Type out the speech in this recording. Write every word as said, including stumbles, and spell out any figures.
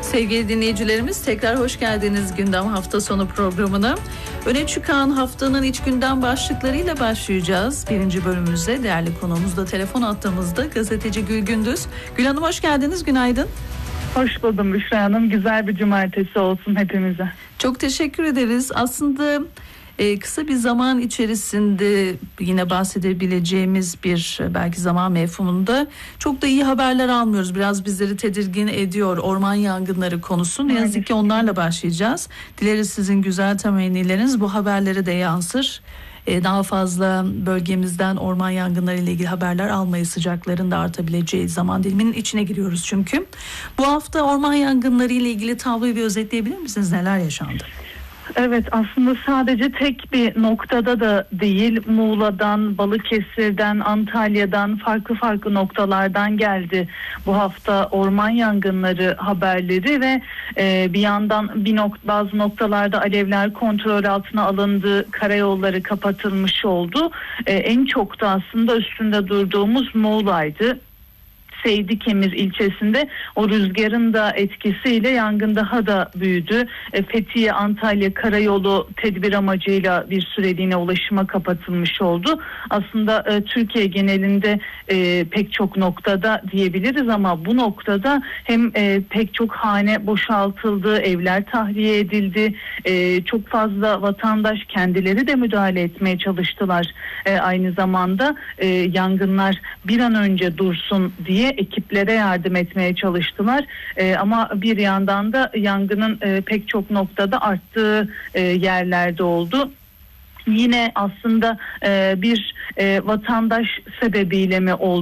Sevgili dinleyicilerimiz, tekrar hoş geldiniz Gündem Hafta Sonu programına. Öne çıkan haftanın iç gündem başlıklarıyla başlayacağız. Birinci bölümümüzde değerli konuğumuz da telefon attığımızda gazeteci Gül Gündüz. Gül Hanım hoş geldiniz, günaydın. Hoş buldum Büşra Hanım. Güzel bir cumartesi olsun hepimize. Çok teşekkür ederiz. Aslında e, kısa bir zaman içerisinde yine bahsedebileceğimiz bir belki zaman mefhumunda çok da iyi haberler almıyoruz. Biraz bizleri tedirgin ediyor orman yangınları konusu. Ne yazık ki onlarla başlayacağız. Dileriz sizin güzel temennileriniz bu haberlere de yansır. Daha fazla bölgemizden orman yangınları ile ilgili haberler almayı, sıcakların da artabileceği zaman diliminin içine giriyoruz çünkü. Bu hafta orman yangınları ile ilgili tabloyu bir özetleyebilir misiniz? Neler yaşandı? Evet, aslında sadece tek bir noktada da değil, Muğla'dan, Balıkesir'den, Antalya'dan farklı farklı noktalardan geldi bu hafta orman yangınları haberleri ve e, bir yandan bir nok- bazı noktalarda alevler kontrol altına alındı, karayolları kapatılmış oldu. E, en çok da aslında üstünde durduğumuz Muğla'ydı. Seydikemir ilçesinde o rüzgarın da etkisiyle yangın daha da büyüdü. E, Fethiye, Antalya karayolu tedbir amacıyla bir süreliğine ulaşıma kapatılmış oldu. Aslında e, Türkiye genelinde e, pek çok noktada diyebiliriz ama bu noktada hem e, pek çok hane boşaltıldı, evler tahliye edildi. E, çok fazla vatandaş kendileri de müdahale etmeye çalıştılar. E, aynı zamanda e, yangınlar bir an önce dursun diye ekiplere yardım etmeye çalıştılar. Ee, ama bir yandan da yangının e, pek çok noktada arttığı e, yerlerde oldu. Yine aslında e, bir e, vatandaş sebebiyle mi oldu?